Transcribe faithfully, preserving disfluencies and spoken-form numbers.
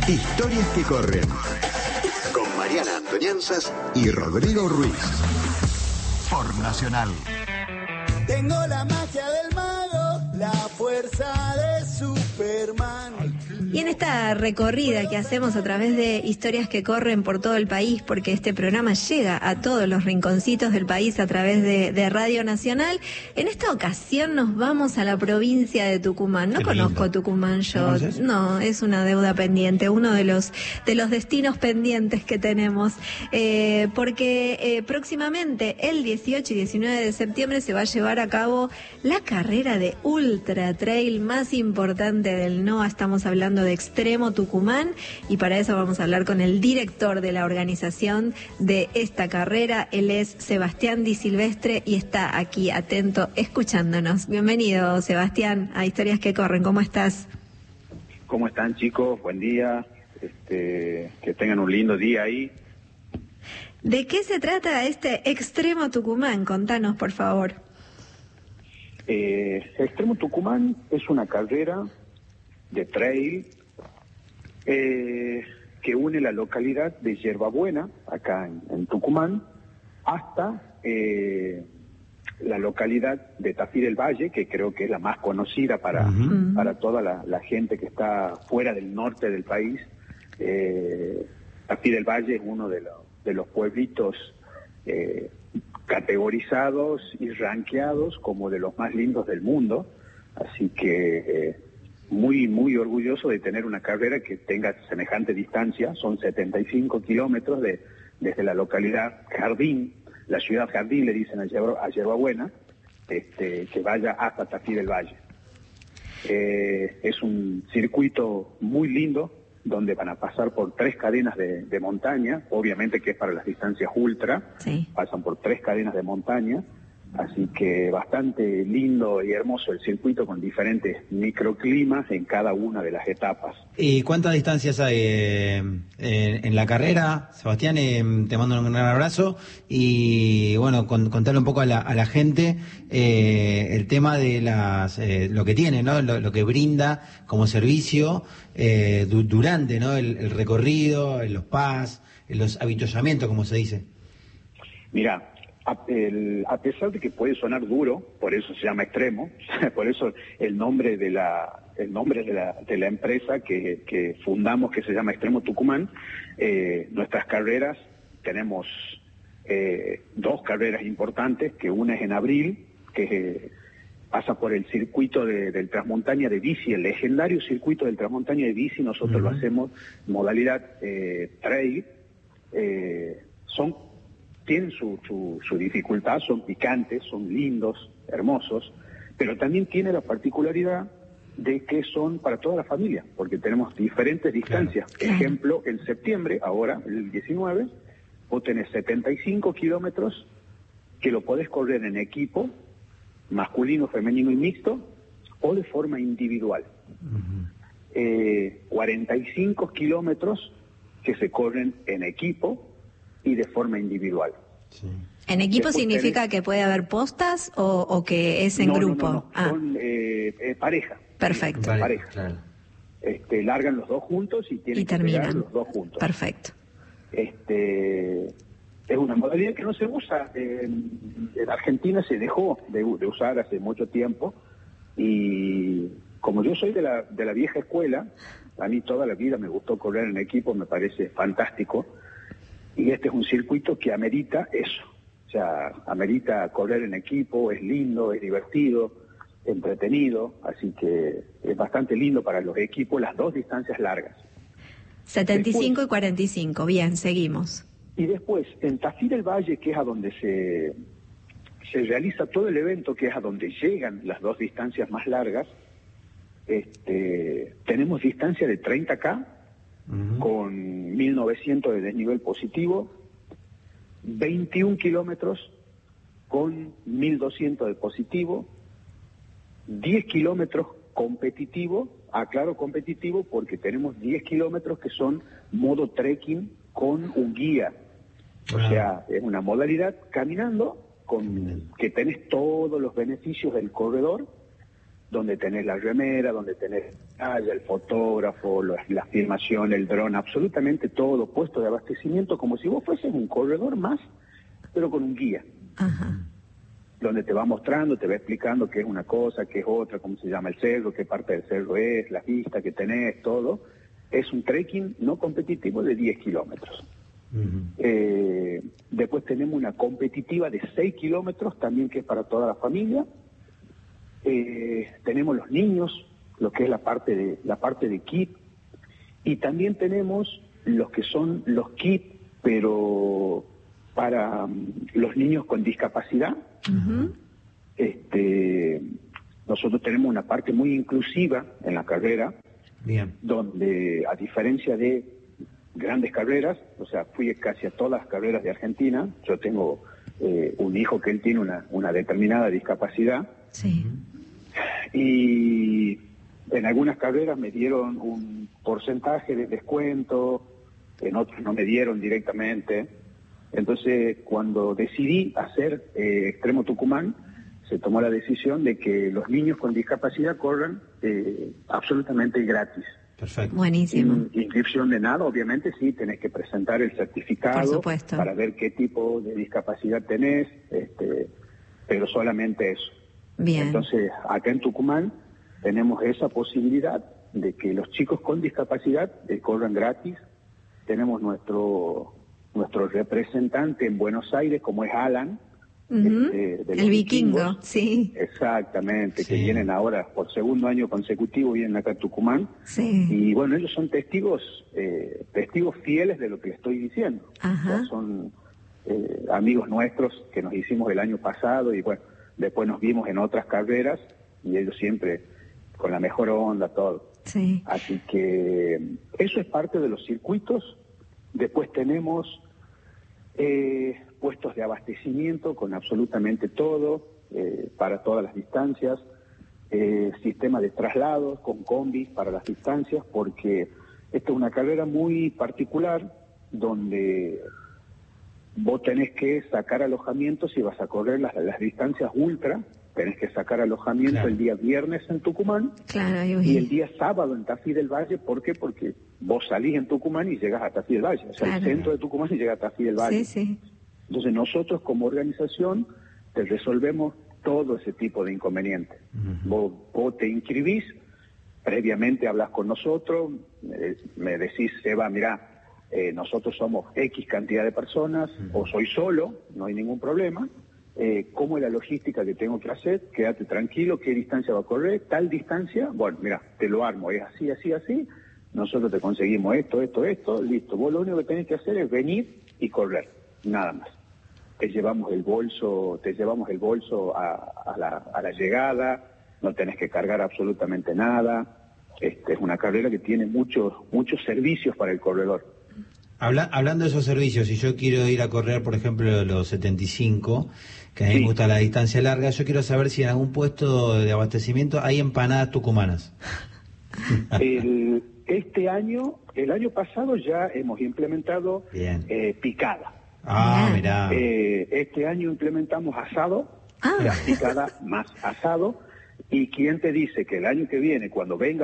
Historias que corren. Con Mariana Antonianzas y Rodrigo Ruiz. Por Nacional. Tengo la magia del mago, la fuerza de Superman. Y en esta recorrida que hacemos a través de historias que corren por todo el país, porque este programa llega a todos los rinconcitos del país a través de, de Radio Nacional, en esta ocasión nos vamos a la provincia de Tucumán. No Qué conozco lindo. Tucumán yo, ¿No conoces? no, es una deuda pendiente, uno de los de los destinos pendientes que tenemos, eh, porque eh, próximamente, el dieciocho y diecinueve de septiembre, se va a llevar a cabo la carrera de Ultra Trail más importante del N O A. Estamos hablando de Extremo Tucumán, y para eso vamos a hablar con el director de la organización de esta carrera. Él es Sebastián Di Silvestre y está aquí atento escuchándonos. Bienvenido, Sebastián, a Historias que Corren. ¿Cómo estás? ¿Cómo están, chicos? Buen día. Este, que tengan un lindo día ahí. ¿De qué se trata este Extremo Tucumán? Contanos, por favor. Eh, Extremo Tucumán es una carrera de trail eh, que une la localidad de Yerbabuena, acá en, en Tucumán, hasta eh, la localidad de Tafí del Valle, que creo que es la más conocida para, Uh-huh. para toda la, la gente que está fuera del norte del país. Eh, Tafí del Valle es uno de, los de los pueblitos eh, categorizados y rankeados como de los más lindos del mundo, así que eh, muy muy orgulloso de tener una carrera que tenga semejante distancia. Son setenta y cinco kilómetros de, desde la localidad Jardín, la ciudad Jardín le dicen a, Yerba, a Yerbabuena, este, que vaya hasta Tafí del Valle. Eh, es un circuito muy lindo, donde van a pasar por tres cadenas de, de montaña, obviamente que es para las distancias ultra, Sí. pasan por tres cadenas de montaña, así que bastante lindo y hermoso el circuito con diferentes microclimas en cada una de las etapas. ¿Y cuántas distancias hay eh, en, en la carrera? Sebastián, eh, te mando un gran abrazo y bueno, con, contarle un poco a la, a la gente eh, el tema de las eh, lo que tiene, ¿no? Lo, lo que brinda como servicio eh, du- durante, ¿no? el, el recorrido, en los pas, en los avituallamientos, como se dice. Mira, a, el- a pesar de que puede sonar duro, por eso se llama Extremo, por eso el nombre de la el nombre de la, de la empresa que, que fundamos, que se llama Extremo Tucumán, eh, nuestras carreras, tenemos eh, dos carreras importantes, que una es en abril, que eh, pasa por el circuito de, del Transmontaña de bici, el legendario circuito del Transmontaña de bici. Nosotros Uh-huh. lo hacemos modalidad eh, trail. Eh, son tienen su, su, su dificultad, son picantes, son lindos, hermosos, pero también tiene la particularidad de que son para toda la familia, porque tenemos diferentes distancias. Claro. Ejemplo, en septiembre, ahora, el diecinueve, vos tenés setenta y cinco kilómetros que lo podés correr en equipo, masculino, femenino y mixto, o de forma individual. Uh-huh. Eh, cuarenta y cinco kilómetros que se corren en equipo y de forma individual. Sí. ¿En equipo Después significa tenés- que puede haber postas o, o que es en no, no, grupo? No, no, Ah, son eh, eh, pareja. perfecto. Vale, Pareja. claro. Este, largan los dos juntos y tienen Y que pegar terminan. los dos juntos. Perfecto. Este, es una modalidad que no se usa. En, en Argentina se dejó de, de usar hace mucho tiempo, y como yo soy de la, de la vieja escuela, a mí toda la vida me gustó correr en equipo, me parece fantástico, y este es un circuito que amerita eso. O sea, amerita correr en equipo, es lindo, es divertido, entretenido, así que es bastante lindo para los equipos las dos distancias largas. setenta y cinco Después- y cuarenta y cinco, bien, seguimos. Y después, en Tafí del Valle, que es a donde se, se realiza todo el evento, que es a donde llegan las dos distancias más largas, este, tenemos distancia de treinta kilómetros, Uh-huh. con mil novecientos de desnivel positivo, veintiún kilómetros con mil doscientos de positivo, diez kilómetros competitivo, aclaro competitivo porque tenemos diez kilómetros que son modo trekking con un guía. O Ah. sea, es una modalidad caminando, con que tenés todos los beneficios del corredor, donde tenés la remera, donde tenés el fotógrafo, la filmación, el dron, absolutamente todo puesto de abastecimiento, como si vos fueses un corredor más, pero con un guía. Ajá. Donde te va mostrando, te va explicando qué es una cosa, qué es otra, cómo se llama el cerro, qué parte del cerro es, las vistas que tenés, todo. Es un trekking no competitivo de diez kilómetros. Uh-huh. Eh, después tenemos una competitiva de seis kilómetros, también que es para toda la familia. Eh, tenemos los niños, lo que es la parte de la parte de kit, y también tenemos los que son los kits, pero para um, los niños con discapacidad. Uh-huh. Este, nosotros tenemos una parte muy inclusiva en la carrera. Bien. Donde, a diferencia de grandes carreras, o sea, fui casi a todas las carreras de Argentina. Yo tengo eh, un hijo que él tiene una, una determinada discapacidad. Sí. Y en algunas carreras me dieron un porcentaje de descuento, en otras no me dieron directamente. Entonces, cuando decidí hacer eh, Extremo Tucumán, se tomó la decisión de que los niños con discapacidad corran eh, absolutamente gratis. Perfecto. Buenísimo. Sin inscripción de nada, obviamente sí, tenés que presentar el certificado para ver qué tipo de discapacidad tenés, este, pero solamente eso. Bien. Entonces, acá en Tucumán tenemos esa posibilidad de que los chicos con discapacidad eh, corran gratis. Tenemos nuestro nuestro representante en Buenos Aires, como es Alan. Uh-huh. Este, de el vikingo, vikingos. Sí. Exactamente, Sí. que vienen ahora por segundo año consecutivo, vienen acá a Tucumán. Sí. Y bueno, ellos son testigos eh, testigos fieles de lo que les estoy diciendo. Ajá. O sea, son eh, amigos nuestros que nos hicimos el año pasado y bueno, después nos vimos en otras carreras y ellos siempre con la mejor onda, todo. Sí. Así que eso es parte de los circuitos. Después tenemos eh, puestos de abastecimiento con absolutamente todo, eh, para todas las distancias, eh, sistema de traslados con combis para las distancias, porque esta es una carrera muy particular donde vos tenés que sacar alojamiento si vas a correr las, las distancias ultra, tenés que sacar alojamiento Claro. el día viernes en Tucumán. Claro, yo Y vi. el día sábado en Tafí del Valle. ¿Por qué? Porque vos salís en Tucumán y llegas a Tafí del Valle. O sea, Claro. el centro de Tucumán y llegas a Tafí del Valle. Sí, sí. Entonces nosotros como organización te resolvemos todo ese tipo de inconvenientes. Uh-huh. Vos, vos te inscribís, previamente hablas con nosotros, me, me decís, Seba, mirá, eh, nosotros somos X cantidad de personas, uh-huh. o soy solo, no hay ningún problema. Eh, ¿Cómo es la logística que tengo que hacer? Quédate tranquilo, ¿qué distancia va a correr? Tal distancia, bueno, mira, te lo armo, es así, así, así, nosotros te conseguimos esto, esto, esto, listo. Vos lo único que tenés que hacer es venir y correr, nada más. Te llevamos el bolso, te llevamos el bolso a, a, la, a la llegada, no tenés que cargar absolutamente nada. Este, es una carrera que tiene muchos, muchos servicios para el corredor. Habla, hablando de esos servicios, si yo quiero ir a correr, por ejemplo, los setenta y cinco, que a mí Sí. me gusta la distancia larga, yo quiero saber si en algún puesto de abastecimiento hay empanadas tucumanas. El, este año, el año pasado ya hemos implementado eh, picada. Ah, Bien. mirá. Eh, este año implementamos asado, Ah. o sea, picada más asado. Y quién te dice que el año que viene, cuando venga